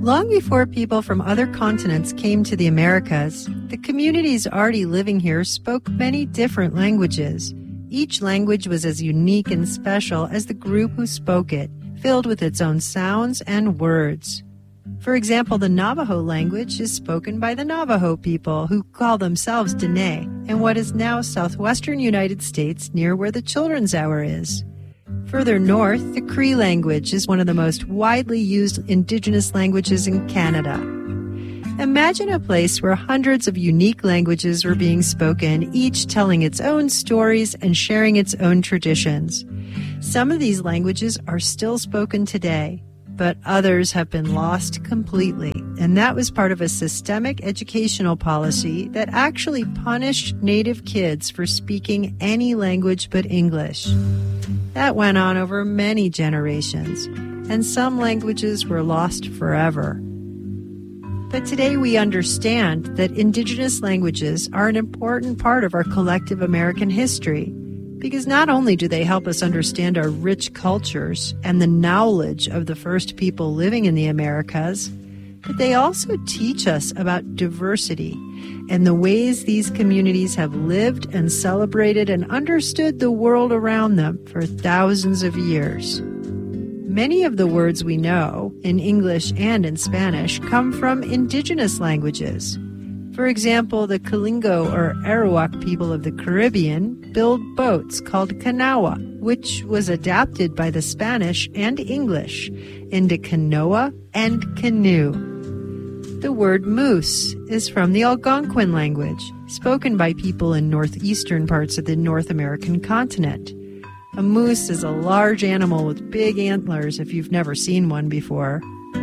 Long before people from other continents came to the Americas, the communities already living here spoke many different languages. Each language was as unique and special as the group who spoke it, filled with its own sounds and words. For example, the Navajo language is spoken by the Navajo people, who call themselves Dene, in what is now southwestern United States near where the Children's Hour is. Further north, the Cree language is one of the most widely used indigenous languages in Canada. Imagine a place where hundreds of unique languages were being spoken, each telling its own stories and sharing its own traditions. Some of these languages are still spoken today, but others have been lost completely, and that was part of a systemic educational policy that actually punished Native kids for speaking any language but English. That went on over many generations, and some languages were lost forever. But today we understand that indigenous languages are an important part of our collective American history, because not only do they help us understand our rich cultures and the knowledge of the first people living in the Americas, but they also teach us about diversity and the ways these communities have lived and celebrated and understood the world around them for thousands of years. Many of the words we know, in English and in Spanish, come from indigenous languages. For example, the Kalingo or Arawak people of the Caribbean build boats called canoa, which was adapted by the Spanish and English into canoa and canoe. The word moose is from the Algonquin language, spoken by people in northeastern parts of the North American continent. A moose is a large animal with big antlers if you've never seen one before.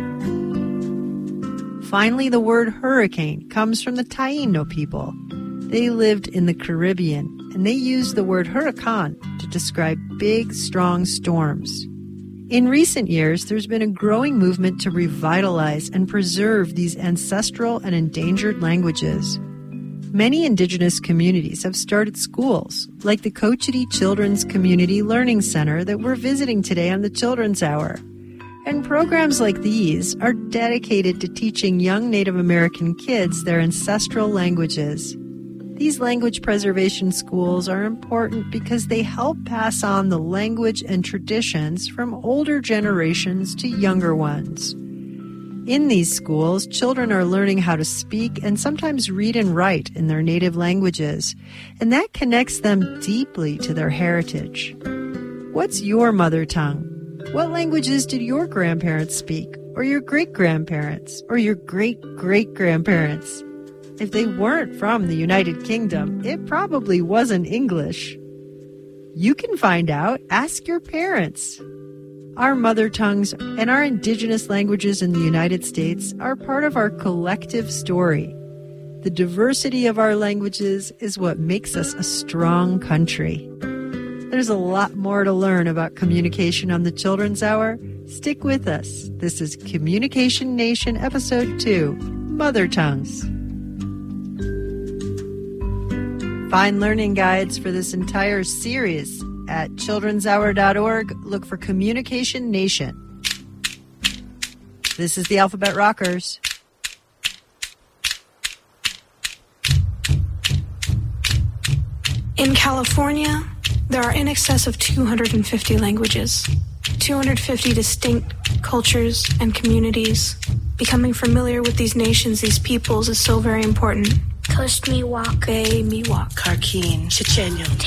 Finally, the word hurricane comes from the Taino people. They lived in the Caribbean, and they used the word huracán to describe big, strong storms. In recent years, there's been a growing movement to revitalize and preserve these ancestral and endangered languages. Many indigenous communities have started schools, like the Cochiti Children's Community Learning Center that we're visiting today on the Children's Hour. And programs like these are dedicated to teaching young Native American kids their ancestral languages. These language preservation schools are important because they help pass on the language and traditions from older generations to younger ones. In these schools, children are learning how to speak and sometimes read and write in their native languages, and that connects them deeply to their heritage. What's your mother tongue? What languages did your grandparents speak, or your great-grandparents, or your great-great-grandparents? If they weren't from the United Kingdom, it probably wasn't English. You can find out. Ask your parents. Our mother tongues and our indigenous languages in the United States are part of our collective story. The diversity of our languages is what makes us a strong country. There's a lot more to learn about communication on the Children's Hour. Stick with us. This is Communication Nation Episode 2, Mother Tongues. Find learning guides for this entire series at childrenshour.org. Look for Communication Nation. This is the Alphabet Rockers. In California, there are in excess of 250 languages, 250 distinct cultures and communities. Becoming familiar with these nations, these peoples, is so very important. Coast Miwok, Bay Miwok, Karkin, Chichenyo,